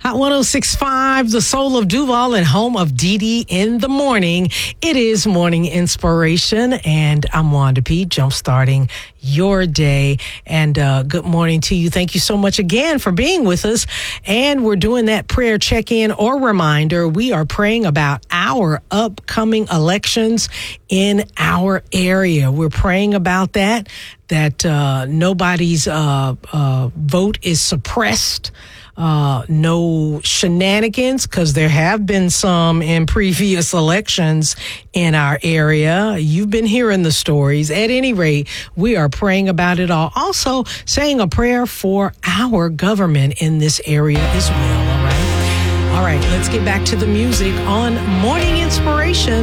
Hot 106.5, the soul of Duval and home of Dee Dee in the morning. It is Morning Inspiration, and I'm Wanda P, jumpstarting your day. And good morning to you. Thank you so much again for being with us. And we're doing that prayer check-in or reminder. We are praying about our upcoming elections in our area. We're praying about that nobody's vote is suppressed. No shenanigans, because there have been some in previous elections in our area. You've been hearing the stories. At any rate, we are praying about it all. Also, saying a prayer for our government in this area as well. All right, let's get back to the music on Morning Inspiration.